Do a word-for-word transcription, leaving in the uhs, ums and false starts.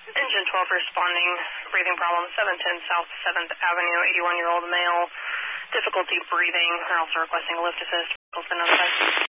Engine twelve responding, breathing problem, seven ten South seventh Avenue, eighty-one-year-old male, difficulty breathing. They're also requesting a lift assist. Been notified.